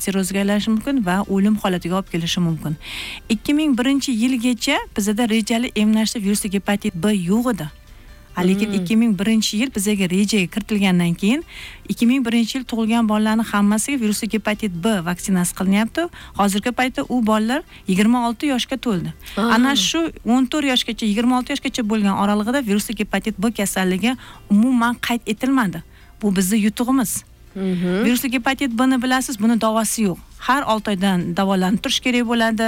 sirrozga aylanishi mumkin va o'lim holatiga olib kelishi mumkin. 2001-yilgacha bizda rejali emlashda virusli gepatit B yo'q edi. Lekin 2001-yil bizga rejaga kiritilgandan keyin 2001-yil tug'ilgan bolalarning hammasiga virusli gepatit B vaksinasi qilinyapti. Hozirgi paytda u bolalar 26 yoshga to'ldi. Ana shu 14 yoshgacha, 26 yoshgacha bo'lgan oralig'ida virusli gepatit B kasalligi umuman qayd etilmadi. Bu bizning yutug'imiz. Virusli gepatit B ni bilasiz, buni davosi yo'q. Har 6 oydan davolanib turish kerak bo'ladi.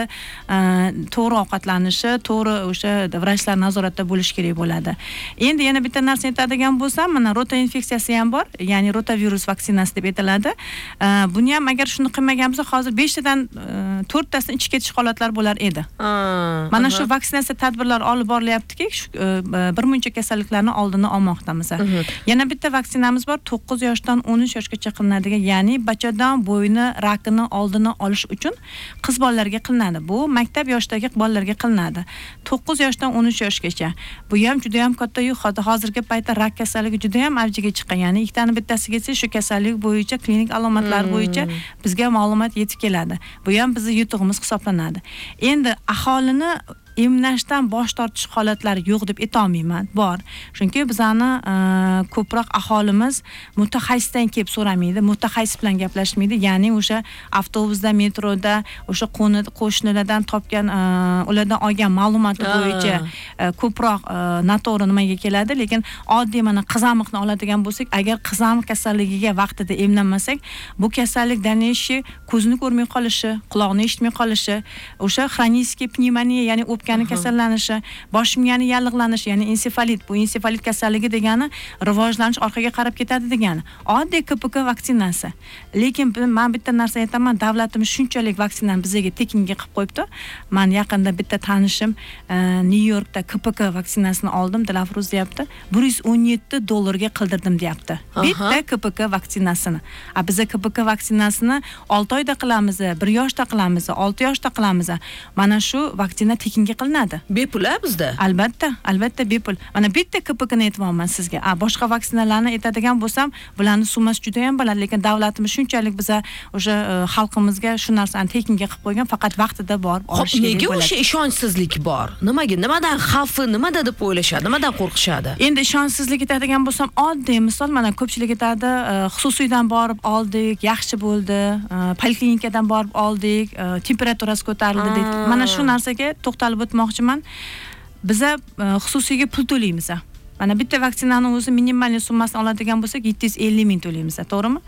To'g'ri ovqatlanishi, to'g'ri o'sha vrachlar nazoratda bo'lish kerak bo'ladi. Endi yana bitta narsa aytadigan bo'lsam, mana rota infeksiyasi ham bor, ya'ni rotavirus vaksinasi deb aytiladi. Buni ham agar shuni qilmagan bo'lsa, hozir 5 tadan 4 tasini ichib ketish holatlari bo'lar edi. Mana shu vaksinatsiya tadbirlari olib borilyaptiki, bir muncha kasalliklarning oldini olmoqdamiz. Yana bitta vaksinamiz bor, 9 yoshdan 13 yoshgacha qilinadigan, ya'ni bachadon bo'yni rakini oldini olish uchun qiz bolalarga qilinadi. Bu maktab yoshidagi bolalarga qilinadi. 9 yoshdan 13 yoshgacha. Bu ham juda ham katta hozirgi paytda rak kasalligi juda ham avjiga chiqqan. Ya'ni ikkitaning bittasiga esa shu kasallik bo'yicha klinik alomatlar bo'yicha bizga ma'lumot yetib keladi. Bu ham bizning yutug'imiz hisoblanadi. Endi aholini emlashdan bosh tortish holatlari yo'q deb aytolmayman, bor. Chunki bizani ko'proq aholimiz mutaxassisdan kelib so'ramaydi, mutaxassis bilan gaplashmaydi. Ya'ni o'sha avtobusda, metroda, o'sha qo'shnilardan topgan, ulardan olgan ma'lumoti bo'yicha ko'proq noto'g'ri nimaga keladi. Lekin oddiy mana qizamiqni oladigan bo'lsak, agar qizamiq kasalligiga vaqtida emlanmasak, bu kasallik danishi ko'zni ko'rmay qolishi, quloqni eshitmay qolishi, o'sha xronический pnevmoniya, ya'ni o'pkani kasallanishi, bosh miyani yallig'lanishi, ya'ni ensefalit. Bu ensefalit kasalligi degani rivojlanish orqaga qarab ketadi degani. Oddiy KPK vaksinasi. Lekin men bitta narsa aytaman, davlatimiz shunchalik vaksinani bizga tekinga qilib qo'yibdi. Men yaqinda bitta tanishim New Yorkda KPK vaksinasini oldim, Dilafruz deyapti. $117 qildirdim deyapti. Bitta KPK vaksinasini. Biz KPK vaksinasini 6 oyda qilamiz, 1 yoshda qilamiz, 6 yoshda qilamiz. Mana shu vaksina tekinga qilinadi. Bepul bizda? Albatta bepul. Mana bitta KPKni aytmoqman sizga. Boshqa vaksinalarni aytadigan bo'lsam, bularning summasi juda ham baland, lekin davlatimiz shunchalik biza o'sha xalqimizga shu narsani tekinga qilib qo'ygan, faqat vaqtida borib olish kerak bo'ladi. Nega o'sha ishonchsizlik bor? Nimadan xavfi, nimada deb o'ylashadi, nimadan qo'rqishadi? Endi ishonchsizlik aytadigan bo'lsam, oddiy misol, mana ko'pchilik aytadi, xususiydan borib oldik, yaxshi bo'ldi, poliklinikadan borib oldik, temperaturasi ko'tarildi deydi. Mana shu narsaga to'xtalib o'tmoqchiman. Biza xususiyga pul to'laymiz. Mana bitta vaksinani o'zi minimal summasini oladigan bo'lsak 750 ming to'laymiz, to'g'rimi?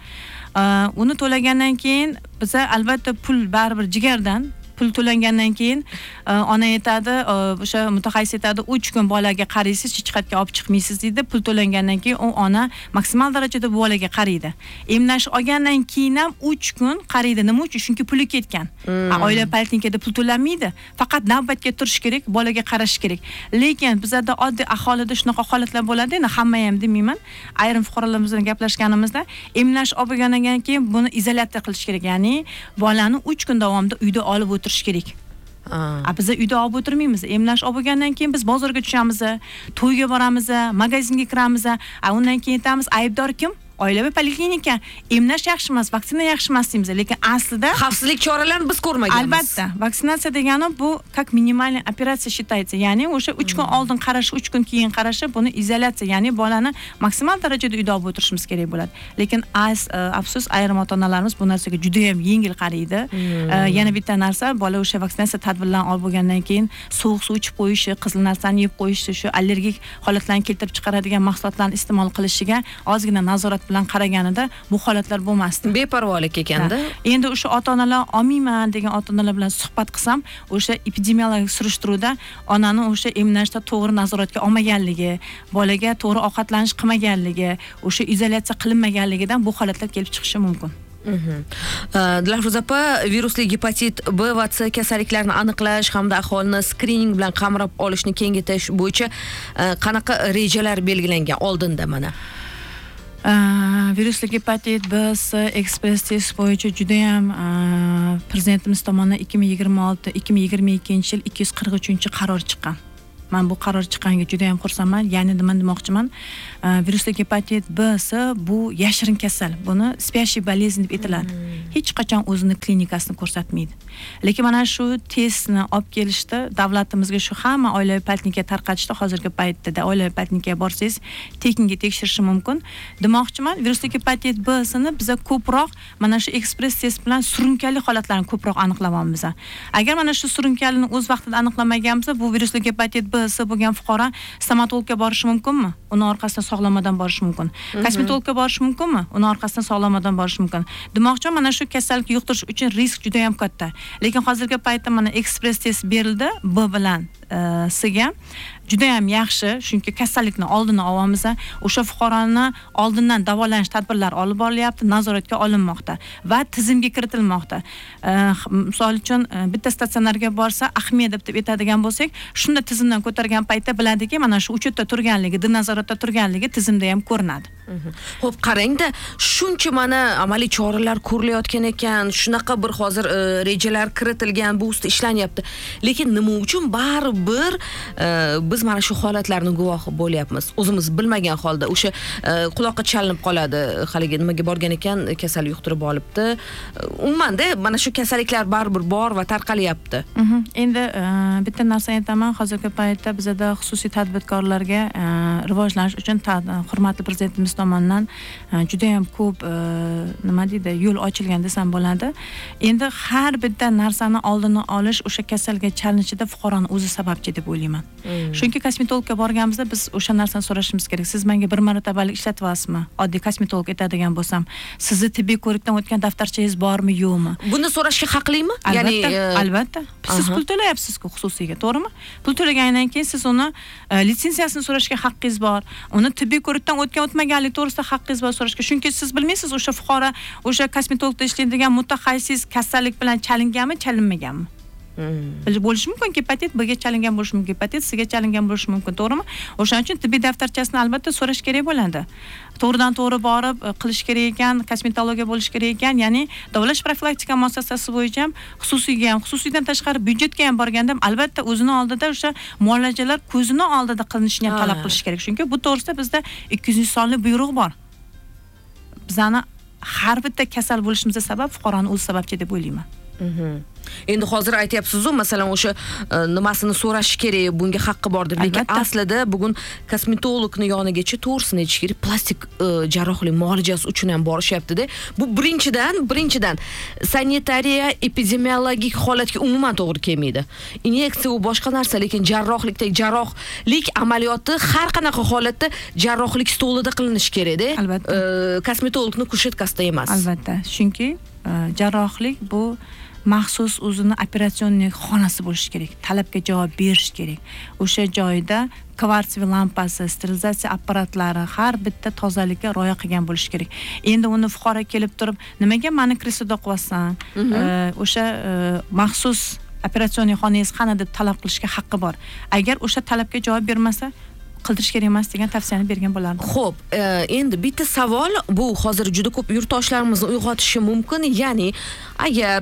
Uni to'lagandan keyin biza albatta pul baribir jigardan pul to'langandan keyin ona aytadi, o'sha mutaxassis aytadi, 3 kun bolaga qaraysiz, hech qayerga olib chiqmaysiz deydi. Pul to'langandan keyin u ona maksimal darajada bu bolaga qaraydi. Emlash olgandan keyin ham 3 kun qaraydi. Nima uchun? Chunki puli ketgan. Oila poliklinikada pul to'lanmaydi. Faqat navbatga turish kerak, bolaga qarash kerak. Lekin bizda oddiy aholida shunaqa holatlar bo'ladi. Endi hamma ham demayman. Ayrim fuqarolarimiz bilan gaplashganimizda emlash olgandan keyin buni izolyatsiya qilish kerak. Ya'ni bolani 3 kun davomida uyda olib o'tirish kerak. Biz uyda olib o'tirmaymiz. Emlash olgandan keyin biz bozorga tushamiz, to'yga boramiz, magazinga kiramiz. Undan keyin aytamiz, aybdor kim? Oilaviy poliklinika. Emlash yaxshi emas, vaksina yaxshi emas deymiz, lekin aslida xavfsizlik choralarini biz ko'rmaganmiz. Albatta, vaksinatsiya degani bu как минимальная operatsiya считается. Ya'ni o'sha 3 kun oldin qarash, 3 kun keyin qarashi, buni izolyatsiya, ya'ni bolani maksimal darajada uyda olib o'tirishimiz kerak bo'ladi. Lekin afsus, ayrim ota-onalarimiz bu narsaga juda ham yengil qaraydi. Yana bitta narsa, bola o'sha vaksinatsiya tadbirlarini olib bo'lgandan keyin sovuq suv ichib qo'yishi, qizil narsani yeb qo'yishi, shu allergik holatlarni keltirib chiqaradigan mahsulotlarni iste'mol qilishiga ozgina nazorat bilan qaraganida bu holatlar bo'lmasdi. Beparvolik ekanda. Endi o'sha ota-onalar olmayman degan ota-onalar bilan suhbat qilsam, o'sha epidemiologik surishtiruvda onani o'sha emlashda to'g'ri nazoratga olmaganligi, bolaga to'g'ri ovqatlanish qilmaganligi, o'sha izolyatsiya qilinmaganligidan bu holatlar kelib chiqishi mumkin. Dilafruz opa, virusli gepatit B va C kasalliklarini aniqlash hamda aholini skrining bilan qamrab olishni kengaytirish bo'yicha qanaqa rejalar belgilangan oldinda mana? Virusli gepatit B, C ekspress test bo'yicha juda ham prezidentimiz tomonidan 2026-2022 yil 243-qaror chiqqan. men bu qaror chiqqaniga juda ham xursandman. Ya'ni nima demoqchiman? Virusli gepatit B, C bu yashirin kasal. Buni спящий болезнь deb aytiladi. Hech qachon o'zini klinikasini ko'rsatmaydi. Lekin mana shu testni olib kelishdi, davlatimizga shu hamma oilaviy poliklinikaga tarqatishdi. Hozirgi paytda oilaviy poliklinikaga borsangiz, tekinga tekshirishi mumkin. Demoqchiman, virusli gepatit B sini biza ko'proq mana shu ekspress test bilan surunkali holatlarni ko'proq aniqlayapmiz. Agar mana shu surunkalini o'z vaqtida aniqlamaganmiz, bu virusli gepatit B, C bo'lgan fuqaro stomatologga borishi mumkinmi? Uni orqasidan sog'lamadan borishi mumkin. Kosmetologga borishi mumkinmi? Uni orqasidan sog'lamadan borishi mumkin. Demoqchiman, mana shu kasallikni yuqtirish uchun risk juda ham katta. Lekin hozirgi paytda mana ekspress test berildi B bilan C ga. Juda ham yaxshi, chunki kasallikni oldini olamiz. O'sha fuqaroni oldindan davolanish tadbirlari olib borilyapti, nazoratga olinmoqda va tizimga kiritilmoqda. Misol uchun bitta statsionarga borsa, Ahmedov deb aytadigan bo'lsak, shunda tizimdan ko'targan paytda biladiki, mana shu uchetda turganligi, nazoratda turganligi tizimda ham ko'rinadi. Xo'p, qarangda, shuncha mana amaliy choralar ko'rilayotgan ekan, shunaqa bir hozir rejalar kiritilgan, bu ustida ishlanyapti. Lekin nima uchun baribir biz mana shu holatlarning guvohi bo'lyapmiz? O'zimiz bilmagan holda o'sha quloqqa chalinib qoladi. Haligi nimaga borgan ekan, kasal yuqtirib olibdi. Umuman-da mana shu kasalliklar baribir bor va tarqalyapti. Endi bitta narsa aytaman, hozirgi paytda bizda xususiy tadbirkorlarga rivojlanish uchun hurmatli prezidentimiz tomonidan juda ham ko'p nima deydi, yo'l ochilgan desam bo'ladi. Endi har bitta narsani oldini olish o'sha kasalga chalinishida fuqaroning o'zi sababchi deb o'ylayman. Chunki kosmetologga borganimizda biz o'sha narsani so'rashimiz kerak. Siz menga bir marotabalik ishlatyapsizmi? Oddiy kosmetolog aytadigan bo'lsam, sizni tibbiy ko'rikdan o'tgan daftarchangiz bormi, yo'qmi? Buni so'rashga haqlimi? Albatta. Siz pul to'layapsiz-ku xususiyga, to'g'rimi? Pul to'lagandan keyin siz uni litsenziyasini so'rashga haqqingiz bor. Uni tibbiy ko'rikdan o'tgan-o'tmaganligi to'g'risida haqqingiz bor so'rashga. Chunki siz bilmaysiz, o'sha fuqaro o'sha kosmetologda ishlaydigan mutaxassis kasallik bilan chalinganmi, chalinmaganmi? Bo'lishi mumkin, gepatit B ga chalingan bo'lishi mumkin, gepatit C ga chalingan bo'lishi mumkin, to'g'rimi? O'shaning uchun tibbiy daftarchasini albatta so'rash kerak bo'ladi. To'g'ridan to'g'ri borib qilish kerak ekan, kosmetologiya bo'lish kerak ekan, ya'ni davolash profilaktika muassasasi bo'yicha ham, xususiyga ham, xususiydan tashqari byudjetga ham borganda ham albatta o'zini oldida o'sha muolajalar ko'zini oldida qilinishini ham talab qilish kerak. Chunki bu to'g'risida bizda 200 sonli buyruq bor. Bizani har bitta kasal bo'lishimizga sabab fuqaroning o'zi sababchi deb o'ylayman. Endi hozir aytyapsiz-ku, masalan, o'sha nimasini so'rash kerak, bunga haqqi bor deb. Lekin aslida bugun kosmetologning yonigacha to'g'risini aytish kerak, plastik jarrohlik muolajasi uchun ham borishyapti-da. Bu birinchidan sanitariya, epidemiologik holatga umuman to'g'ri kelmaydi. Inyeksiya u boshqa narsa, lekin jarrohlikdagi jarrohlik amaliyoti har qanaqa holatda jarrohlik stolida qilinishi kerak-da. Albatta. Kosmetologning kushetkasida emas. Albatta, chunki jarrohlik bu maxsus o'zini operatsion xonasi bo'lishi kerak. Talabga javob berish kerak. O'sha joyda kvartsiy lampasi, sterilizatsiya apparatlari har bitta tozalikka rioya qilgan bo'lishi kerak. Endi uni fuqaro kelib turib, nimaga meni kresloda qo'yasan? O'sha maxsus operatsion xonangiz qani deb talab qilishga haqqi bor. Agar o'sha talabga javob bermasa, qildirish kerak emas degan tavsiyani bergan bo'lardim. Xo'p, endi bitta savol, bu hozir juda ko'p yurtdoshlarimizni uyg'otishi mumkin. Ya'ni, agar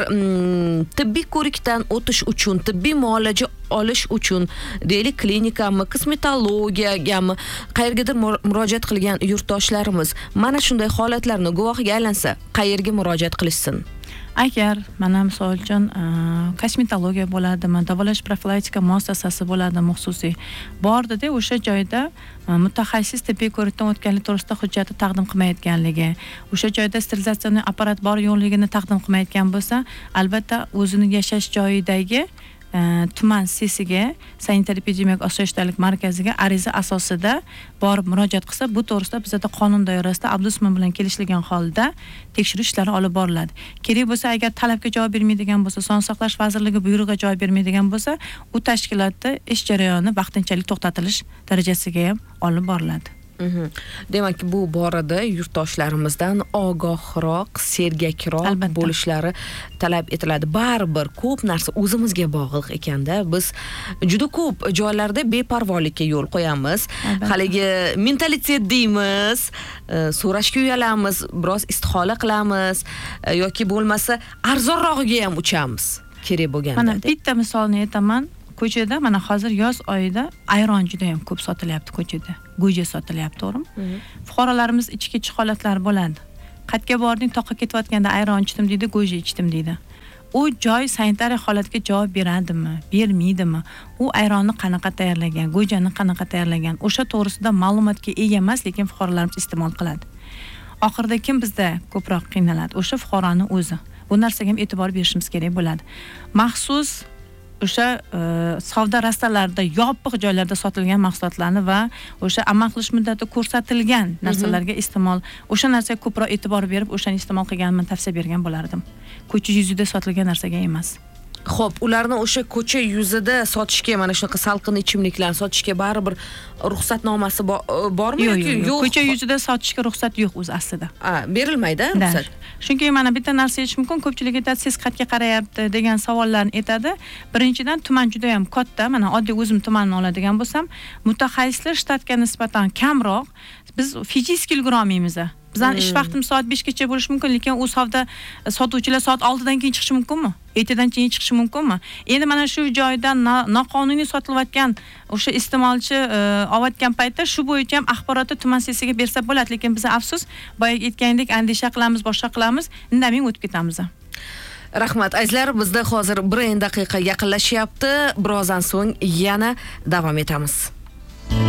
tibbiy ko'rikdan o'tish uchun, tibbiy muolaja olish uchun, deylik, klinikami, kosmetologiyagami, qayergadir murojaat qilgan yurtdoshlarimiz mana shunday holatlarni guvohiga aylansa, qayerga murojaat qilishsin? Agar mana misol uchun kosmetologiya bo'ladimi, davolash profilaktika muassasasi bo'ladimi xususiy bordida, o'sha joyda mutaxassis tibbiy ko'rikdan o'tganligi to'g'risida hujjatni taqdim qilmayotganligi, o'sha joyda sterilizatsiya apparat bor yo'qligini taqdim qilmayotgan bo'lsa, albatta o'zini yashash joyidagi tuman sesiga, sanitar-epidemiologik osoyishtalik markaziga ariza asosida borib murojaat qilsa, bu to'g'risida bizda qonun doirasida Abdusman bilan kelishilgan holda tekshirish ishlari olib boriladi. Kerak bo'lsa, agar talabga javob bermaydigan bo'lsa, Sog'liqni saqlash vazirligi buyrug'iga javob bermaydigan bo'lsa, u tashkilotda ish jarayoni vaqtinchalik to'xtatilish darajasiga ham olib boriladi. Demak, bu borada yurtdoshlarimizdan ogohroq, sergakroq bo'lishlari talab etiladi. Baribir ko'p narsa o'zimizga bog'liq ekanda. Biz juda ko'p joylarda beparvolikka yo'l qo'yamiz. Haligi mentalitet deymiz, so'rashga uyalamiz, biroz istihola qilamiz yoki bo'lmasa arzonrog'iga ham uchamiz kerak bo'lganda. Mana bitta misolni aytaman. ko'chada mana hozir yoz oyida ayron juda ham ko'p sotilyapti ko'chada. Go'ja sotilyapti, to'g'rimi? Fuqarolarimiz ichki holatlar bo'ladi. Qatga bording, toqqa ketayotganda ayron ichdim deydi, go'ja ichdim deydi. U joy sanitariya holatiga javob beradimi, bermaydimi? U ayronni qanaqa tayyorlagan, go'jani qanaqa tayyorlagan? O'sha to'g'risida ma'lumotga ega emas, lekin fuqarolarimiz iste'mol qiladi. Oxirida kim bizda ko'proq qiynaladi? O'sha fuqaroning o'zi. Bu narsaga ham e'tibor berishimiz kerak bo'ladi. Maxsus o'sha savdo rastalarida, yopiq joylarda sotilgan mahsulotlarni va o'sha amal qilish muddati ko'rsatilgan narsalarga iste'mol, o'sha narsaga ko'proq e'tibor berib, o'shani iste'mol qilganimni tavsiya bergan bo'lardim. Ko'cha yuzida sotilgan narsaga emas. Xo'p, ularni o'sha ko'cha yuzida sotishga, mana shunaqa salqin ichimliklarni sotishga baribir ruxsatnomasi bormi yoki yo'q? Ko'cha yuzida sotishga ruxsat yo'q o'zi aslida. Berilmaydi ruxsat. Chunki mana bitta narsa aytish mumkin, ko'pchilik aytadi, siz qayerga qarayapti degan savollarni aytadi. Birinchidan, tuman juda ham katta. Mana oddiy o'zim tumanni oladigan bo'lsam, mutaxassislar shtatga nisbatan kamroq. Biz fiziskiy ulgurolmaymiz. Bizning ish vaqtimiz soat 5 gacha bo'lishi mumkin, lekin u sotuvchilar soat 6 dan keyin chiqishi mumkinmi? Ertadan keyin chiqishi mumkinmi? Endi mana shu joydan noqonuniy sotilayotgan o'sha iste'molchi olayotgan paytda shu bo'yicha ham axborotni tuman sessiyaga bersa bo'ladi, lekin biz afsus, boya aytgandek andisha qilamiz, boshqa qilamiz, indamay o'tib ketamiz. Rahmat, azizlar, bizda hozir 1 daqiqa yaqinlashyapti. Birozdan so'ng yana davom etamiz.